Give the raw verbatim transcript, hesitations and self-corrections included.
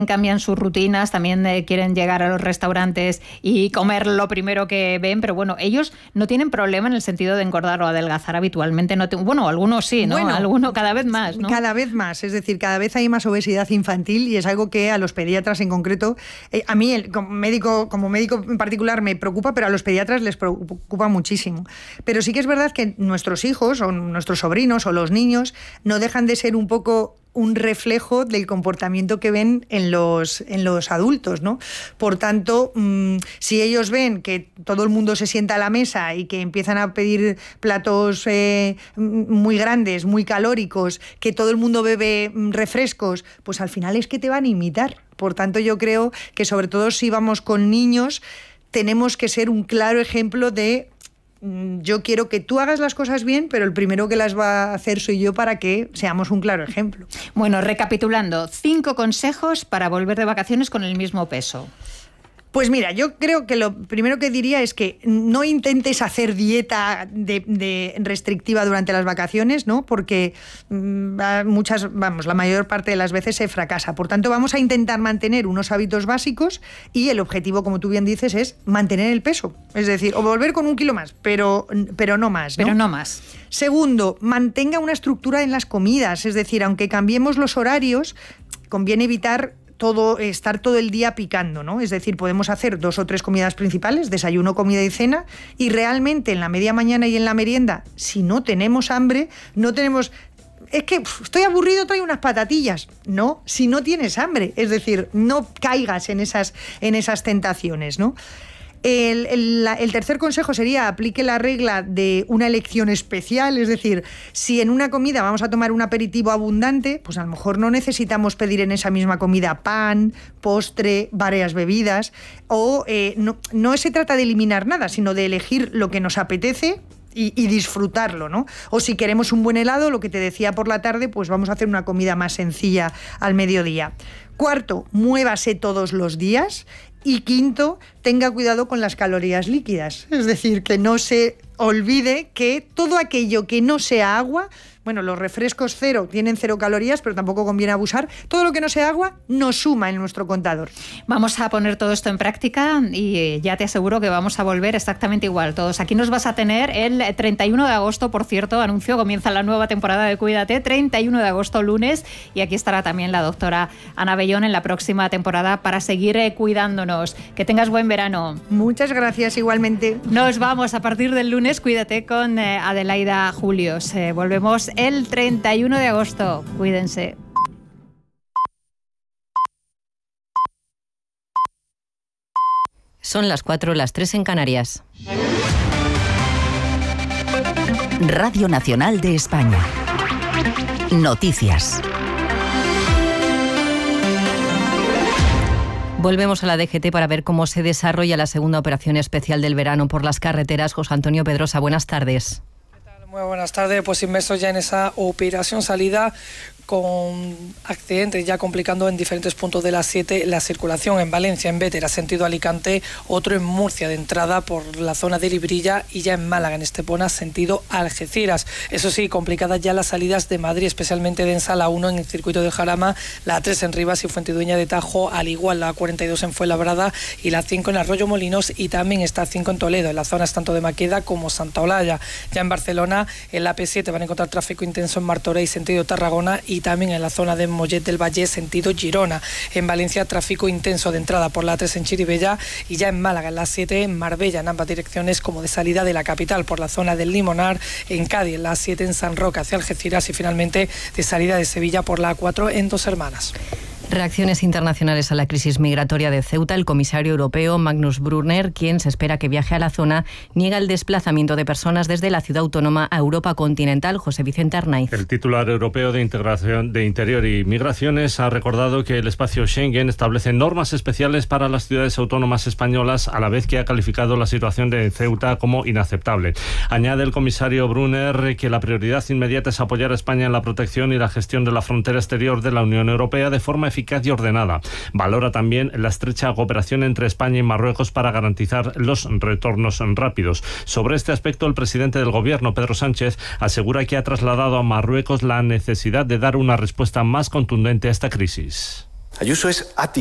cambian sus rutinas, también eh, quieren llegar a los restaurantes y comer lo primero que ven, pero bueno, ellos no tienen problema en el sentido de engordar o adelgazar habitualmente. No te, bueno, algunos sí, ¿no? Bueno, algunos cada vez más, ¿no? Cada vez más, es decir, cada vez hay más obesidad infantil y es algo que a los pediatras en concreto, eh, a mí el, como médico, como médico en particular me preocupa, pero a los pediatras les preocupa muchísimo. Pero sí que es verdad que nuestros hijos o nuestros sobrinos o los niños no dejan de ser un poco un reflejo del comportamiento que ven en los, en los adultos, ¿no? Por tanto, mmm, si ellos ven que todo el mundo se sienta a la mesa y que empiezan a pedir platos eh, muy grandes, muy calóricos, que todo el mundo bebe refrescos, pues al final es que te van a imitar. Por tanto, yo creo que sobre todo si vamos con niños, tenemos que ser un claro ejemplo de yo quiero que tú hagas las cosas bien, pero el primero que las va a hacer soy yo para que seamos un claro ejemplo. Bueno, recapitulando, cinco consejos para volver de vacaciones con el mismo peso. Pues mira, yo creo que lo primero que diría es que no intentes hacer dieta de, de restrictiva durante las vacaciones, ¿no? Porque mmm, muchas, vamos, la mayor parte de las veces se fracasa. Por tanto, vamos a intentar mantener unos hábitos básicos y el objetivo, como tú bien dices, es mantener el peso. Es decir, o volver con un kilo más, pero, pero no más, ¿no? Pero no más. Segundo, mantenga una estructura en las comidas. Es decir, aunque cambiemos los horarios, conviene evitar todo, estar todo el día picando, ¿no? Es decir, podemos hacer dos o tres comidas principales, desayuno, comida y cena, y realmente en la media mañana y en la merienda, si no tenemos hambre, no tenemos... Es que uf, estoy aburrido, traigo unas patatillas. No, si no tienes hambre. Es decir, no caigas en esas, en esas tentaciones, ¿no? El, el, el tercer consejo sería aplique la regla de una elección especial, es decir, si en una comida vamos a tomar un aperitivo abundante, pues a lo mejor no necesitamos pedir en esa misma comida pan, postre, varias bebidas, o eh, no, no se trata de eliminar nada, sino de elegir lo que nos apetece y, y disfrutarlo, ¿no? O si queremos un buen helado, lo que te decía por la tarde, pues vamos a hacer una comida más sencilla al mediodía. Cuarto, muévase todos los días. Y quinto, tenga cuidado con las calorías líquidas. Es decir, que no se olvide que todo aquello que no sea agua, bueno, los refrescos cero tienen cero calorías, pero tampoco conviene abusar. Todo lo que no sea agua nos suma en nuestro contador. Vamos a poner todo esto en práctica y ya te aseguro que vamos a volver exactamente igual todos. Aquí nos vas a tener el treinta y uno de agosto, por cierto, anuncio, comienza la nueva temporada de Cuídate, treinta y uno de agosto, lunes, y aquí estará también la doctora Ana Bellón en la próxima temporada para seguir eh, cuidándonos. Que tengas buen verano. Muchas gracias, igualmente. Nos vamos a partir del lunes, Cuídate con eh, Adelaida Julios. Eh, volvemos el treinta y uno de agosto. Cuídense. Son las cuatro, las tres en Canarias. Radio Nacional de España. Noticias. Volvemos a la D G T para ver cómo se desarrolla la segunda operación especial del verano por las carreteras. José Antonio Pedrosa, buenas tardes. Muy buenas tardes, pues inmersos ya en esa operación salida con accidentes ya complicando en diferentes puntos de la siete la circulación en Valencia, en Bétera, sentido Alicante, otro en Murcia de entrada por la zona de Librilla y ya en Málaga, en Estepona, sentido Algeciras. Eso sí, complicadas ya las salidas de Madrid, especialmente densa la uno en el circuito de Jarama, la tres en Rivas y Fuentidueña de Tajo, al igual la cuarenta y dos en Fuenlabrada y la cinco en Arroyo Molinos y también está cinco en Toledo, en las zonas tanto de Maqueda como Santa Olalla. Ya en Barcelona, en la P siete van a encontrar tráfico intenso en Martorell, sentido Tarragona y también en la zona de Mollet del Valle, sentido Girona. En Valencia, tráfico intenso de entrada por la tres en Chirivella y ya en Málaga, en la siete en Marbella, en ambas direcciones como de salida de la capital por la zona del Limonar, en Cádiz, en la siete en San Roque hacia Algeciras y finalmente de salida de Sevilla por la cuatro en Dos Hermanas. Reacciones internacionales a la crisis migratoria de Ceuta. El comisario europeo Magnus Brunner, quien se espera que viaje a la zona, niega el desplazamiento de personas desde la ciudad autónoma a Europa continental. José Vicente Arnaiz. El titular europeo de Integración de Interior y Migraciones ha recordado que el espacio Schengen establece normas especiales para las ciudades autónomas españolas, a la vez que ha calificado la situación de Ceuta como inaceptable. Añade el comisario Brunner que la prioridad inmediata es apoyar a España en la protección y la gestión de la frontera exterior de la Unión Europea de forma eficaz y ordenada. Valora también la estrecha cooperación entre España y Marruecos para garantizar los retornos rápidos. Sobre este aspecto, el presidente del Gobierno, Pedro Sánchez, asegura que ha trasladado a Marruecos la necesidad de dar una respuesta más contundente a esta crisis. Ayuso es